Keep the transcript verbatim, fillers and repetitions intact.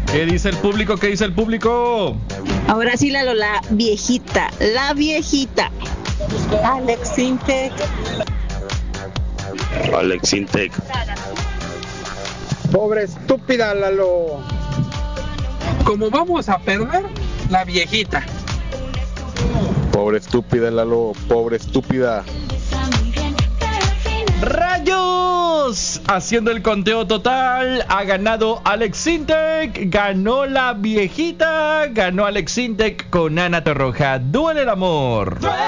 ¿Qué dice el público? ¿Qué dice el público? Ahora sí, Lalo, la viejita, la viejita. Alex Intec. Alex Intec. Pobre estúpida, Lalo. Como vamos a perder, la viejita. Pobre estúpida, Lalo. Pobre estúpida. ¡Rayos! Haciendo el conteo total, ha ganado Alex Intec, ganó la viejita, ganó Alex Intec con Ana Torroja. ¡Duele el amor!